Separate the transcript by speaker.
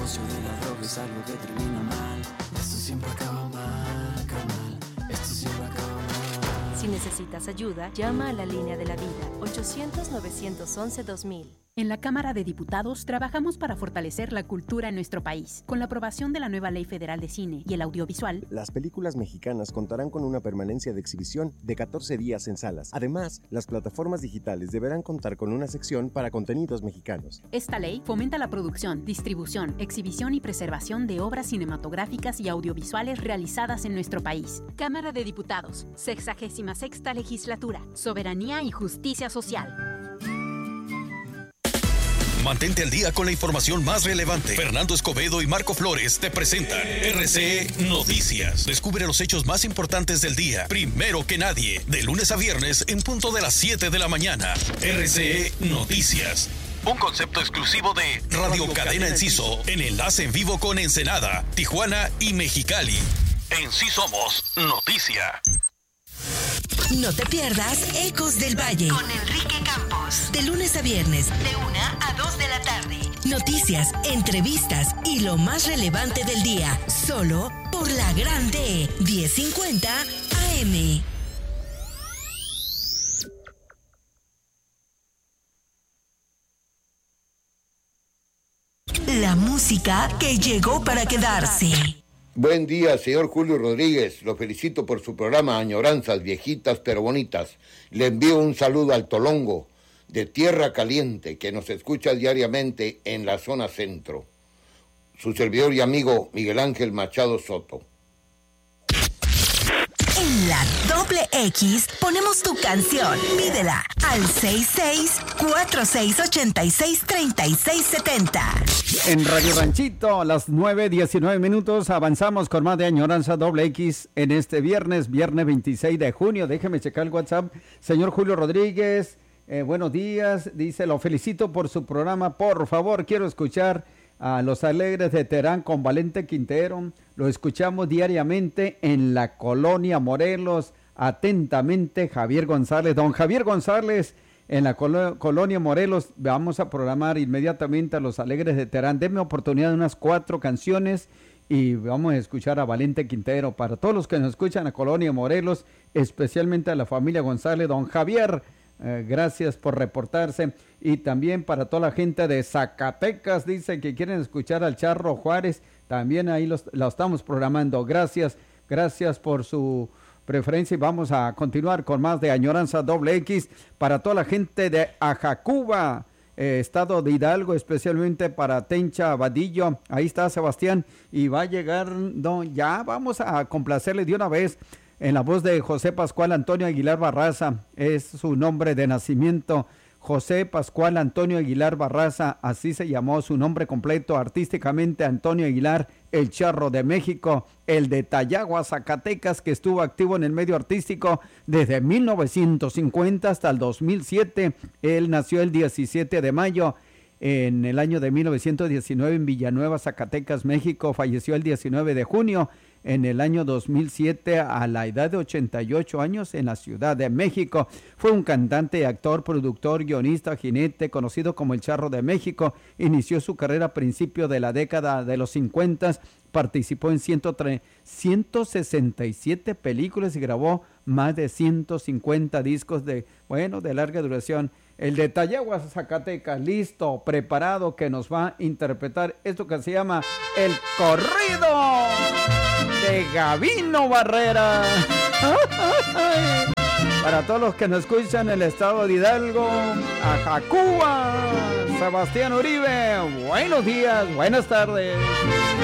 Speaker 1: negocio de la droga es algo que termina mal. Esto siempre acaba mal, carnal. Esto siempre acaba mal.
Speaker 2: Si necesitas ayuda, llama a la línea de la vida, 800-911-2000.
Speaker 3: En la Cámara de Diputados trabajamos para fortalecer la cultura en nuestro país. Con la aprobación de la nueva Ley Federal de Cine y el Audiovisual,
Speaker 4: las películas mexicanas contarán con una permanencia de exhibición de 14 días en salas. Además, las plataformas digitales deberán contar con una sección para contenidos mexicanos.
Speaker 3: Esta ley fomenta la producción, distribución, exhibición y preservación de obras cinematográficas y audiovisuales realizadas en nuestro país. Cámara de Diputados, 66ª Legislatura, Soberanía y Justicia Social.
Speaker 5: Mantente al día con la información más relevante. Fernando Escobedo y Marco Flores te presentan RCE Noticias. Descubre los hechos más importantes del día, primero que nadie, de lunes a viernes en punto de las 7 de la mañana. RCE Noticias. Un concepto exclusivo de Radio Cadena Enciso, en enlace en vivo con Ensenada, Tijuana y Mexicali. En Sí Somos Noticia.
Speaker 6: No te pierdas Ecos del Valle con Enrique Campos. De lunes a viernes, de 1 a 2 de la tarde. Noticias, entrevistas y lo más relevante del día. Solo por la Grande 1050 AM. La música que llegó para quedarse.
Speaker 7: Buen día, señor Julio Rodríguez. Lo felicito por su programa Añoranzas Viejitas pero Bonitas. Le envío un saludo al Tolongo de Tierra Caliente, que nos escucha diariamente en la zona centro. Su servidor y amigo Miguel Ángel Machado Soto.
Speaker 6: En la doble X ponemos tu canción. Pídela al 66-4686-3670.
Speaker 8: En Radio Ranchito, a las 9:19 avanzamos con más de Añoranza doble X en este viernes 26 de junio. Déjeme checar el WhatsApp. Señor Julio Rodríguez, buenos días. Dice, lo felicito por su programa. Por favor, quiero escuchar a Los Alegres de Terán con Valente Quintero. Lo escuchamos diariamente en la Colonia Morelos. Atentamente, Javier González. Don Javier González, en la Colonia Morelos, vamos a programar inmediatamente a Los Alegres de Terán. Denme oportunidad de unas 4 canciones y vamos a escuchar a Valente Quintero. Para todos los que nos escuchan a Colonia Morelos, especialmente a la familia González, don Javier, gracias por reportarse. Y también para toda la gente de Zacatecas, dicen que quieren escuchar al Charro Juárez, también ahí lo estamos programando. Gracias por su preferencia y vamos a continuar con más de Añoranza doble X para toda la gente de Ajacuba, estado de Hidalgo, especialmente para Tencha Vadillo. Ahí está Sebastián y va a llegar, ya vamos a complacerle de una vez en la voz de José Pascual Antonio Aguilar Barraza, es su nombre de nacimiento. José Pascual Antonio Aguilar Barraza, así se llamó su nombre completo, artísticamente Antonio Aguilar, el Charro de México, el de Tayagua, Zacatecas, que estuvo activo en el medio artístico desde 1950 hasta el 2007. Él nació el 17 de mayo en el año de 1919 en Villanueva, Zacatecas, México. Falleció el 19 de junio en el año 2007 a la edad de 88 años en la Ciudad de México. Fue un cantante, actor, productor, guionista, jinete, conocido como el Charro de México. Inició su carrera a principios de la década de los 50, participó en 167 películas y grabó más de 150 discos de larga duración. El de Tayagua, Zacatecas, listo, preparado, que nos va a interpretar esto que se llama El Corrido de Gabino Barrera. Para todos los que nos escuchan en el estado de Hidalgo, Ajacuba, Sebastián Uribe, buenos días, buenas tardes.